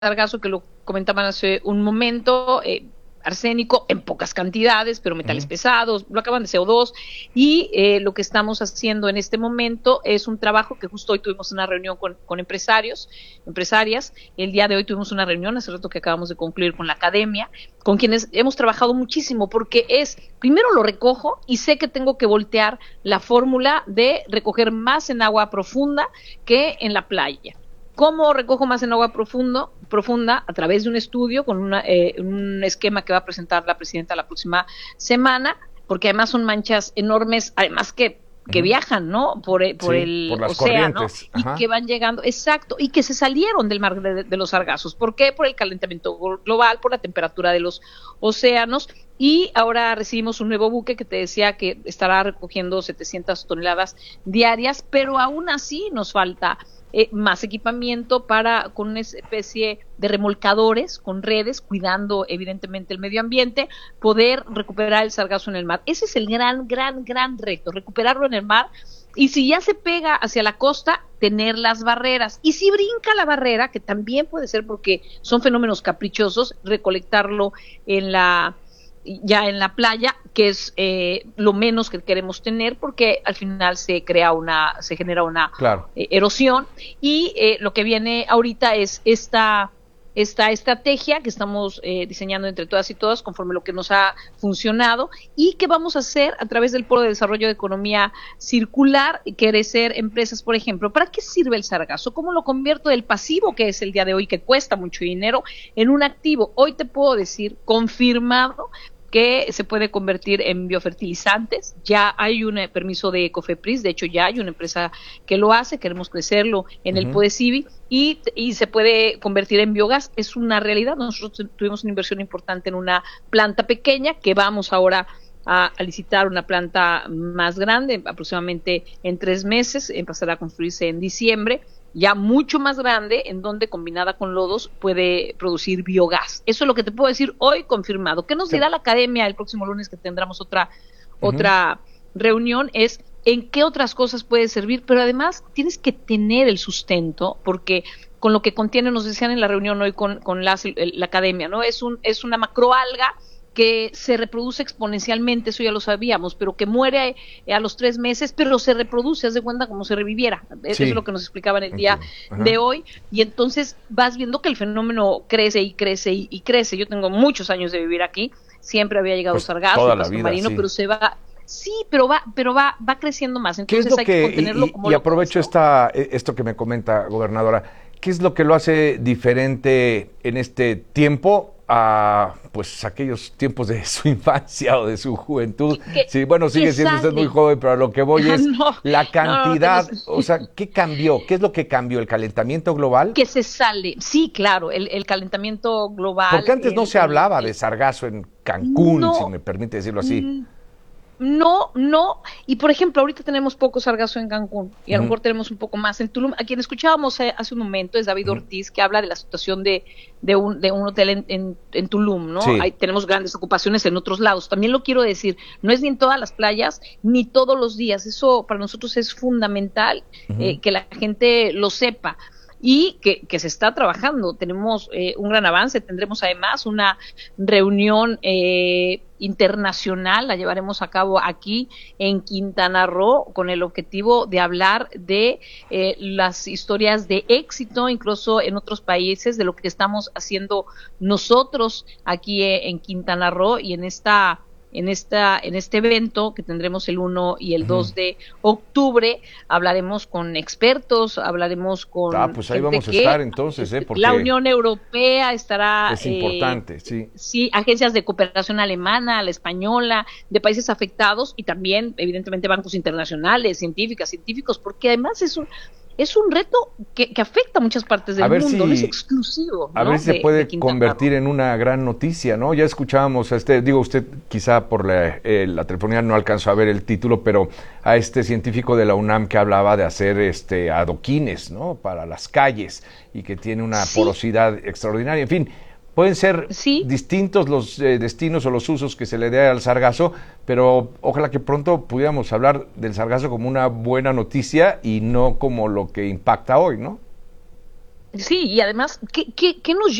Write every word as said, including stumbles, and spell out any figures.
sargazo, que lo comentaban hace un momento, eh, arsénico en pocas cantidades, pero metales uh-huh. pesados, lo acaban de C O dos, y eh, lo que estamos haciendo en este momento es un trabajo que justo hoy tuvimos una reunión con, con empresarios, empresarias, el día de hoy tuvimos una reunión, hace rato que acabamos de concluir con la academia, con quienes hemos trabajado muchísimo, porque es, primero lo recojo y sé que tengo que voltear la fórmula de recoger más en agua profunda que en la playa. ¿Cómo recojo más en agua profundo, profunda? A través de un estudio con una, eh, un esquema que va a presentar la presidenta la próxima semana, porque además son manchas enormes, además que, que uh-huh. viajan, ¿no? Por, por sí, el por océano y que van llegando, exacto, y que se salieron del mar de, de los sargazos. ¿Por qué? Por el calentamiento global, por la temperatura de los océanos. Y ahora recibimos un nuevo buque que te decía que estará recogiendo setecientas toneladas diarias, pero aún así nos falta Eh, más equipamiento para, con una especie de remolcadores, con redes, cuidando evidentemente el medio ambiente, poder recuperar el sargazo en el mar. Ese es el gran, gran, gran reto, recuperarlo en el mar, y si ya se pega hacia la costa, tener las barreras, y si brinca la barrera, que también puede ser porque son fenómenos caprichosos, recolectarlo en la ya en la playa, que es eh, lo menos que queremos tener, porque al final se crea una, se genera una claro. eh, erosión, y eh, lo que viene ahorita es esta, esta estrategia que estamos eh, diseñando entre todas y todas, conforme lo que nos ha funcionado, y que vamos a hacer a través del Polo de Desarrollo de Economía Circular, crecer empresas, por ejemplo. ¿Para qué sirve el sargazo? ¿Cómo lo convierto del pasivo, que es el día de hoy, que cuesta mucho dinero, en un activo? Hoy te puedo decir, confirmado, que se puede convertir en biofertilizantes. Ya hay un permiso de COFEPRIS, de hecho ya hay una empresa que lo hace, queremos crecerlo en uh-huh. el PODECIVI, y, y se puede convertir en biogás. Es una realidad. Nosotros tuvimos una inversión importante en una planta pequeña, que vamos ahora a, a licitar una planta más grande, aproximadamente en tres meses, empezará a construirse en diciembre, ya mucho más grande, en donde combinada con lodos puede producir biogás. Eso es lo que te puedo decir hoy confirmado. ¿Qué nos dirá la academia el próximo lunes, que tendremos otra, uh-huh. otra reunión? Es en qué otras cosas puede servir, pero además tienes que tener el sustento, porque con lo que contiene, nos decían en la reunión hoy con, con las, la academia, ¿no? Es un, es una macroalga que se reproduce exponencialmente, eso ya lo sabíamos, pero que muere a los tres meses, pero se reproduce, haz de cuenta como si reviviera. Sí. Eso es lo que nos explicaban el día okay. de hoy, y entonces vas viendo que el fenómeno crece y crece y, y crece. Yo tengo muchos años de vivir aquí, siempre había llegado pues sargazo, pasto marino, sí. pero se va... Sí, pero va, pero va, va creciendo más. Entonces ¿Qué es lo hay que, que contenerlo y, como y lo aprovecho es, ¿no? esta, esto que me comenta, gobernadora, ¿qué es lo que lo hace diferente en este tiempo a pues aquellos tiempos de su infancia o de su juventud? ¿Qué, sí, bueno, sigue siendo usted muy joven, pero a lo que voy es no, la cantidad, no, no, o sea, ¿qué cambió? ¿Qué es lo que cambió? ¿El calentamiento global? Que se sale, sí, claro, el, el calentamiento global. Porque antes el, no se hablaba el, de sargazo en Cancún, no, si me permite decirlo así. No, no, y por ejemplo, ahorita tenemos poco sargazo en Cancún, y a lo uh-huh. mejor tenemos un poco más en Tulum. A quien escuchábamos hace un momento es David uh-huh. Ortiz, que habla de la situación de, de, un, de un hotel en, en, en Tulum, ¿no? Sí. Ahí tenemos grandes ocupaciones en otros lados. También lo quiero decir, no es ni en todas las playas, ni todos los días. Eso para nosotros es fundamental, uh-huh. eh, que la gente lo sepa. Y que, que se está trabajando. Tenemos eh, un gran avance, tendremos además una reunión eh, internacional, la llevaremos a cabo aquí en Quintana Roo, con el objetivo de hablar de eh, las historias de éxito, incluso en otros países, de lo que estamos haciendo nosotros aquí eh, en Quintana Roo, y en esta En esta, en este evento que tendremos el uno y el dos de octubre, hablaremos con expertos, hablaremos con ah, pues ahí vamos a estar entonces, ¿eh? Porque la Unión Europea estará, es importante, eh, sí. sí, agencias de cooperación alemana, la española, de países afectados, y también evidentemente bancos internacionales, científicas, científicos, porque además es un Es un reto que, que afecta a muchas partes del mundo, si, no es exclusivo. A ¿no? ver si se de, puede de convertir en una gran noticia, ¿no? Ya escuchábamos a este, digo, usted quizá por la, eh, la telefonía no alcanzó a ver el título, pero a este científico de la UNAM que hablaba de hacer este adoquines, ¿no? Para las calles, y que tiene una sí. porosidad extraordinaria, en fin. Pueden ser sí. distintos los eh, destinos o los usos que se le dé al sargazo, pero ojalá que pronto pudiéramos hablar del sargazo como una buena noticia y no como lo que impacta hoy, ¿no? Sí, y además, ¿qué, qué, qué nos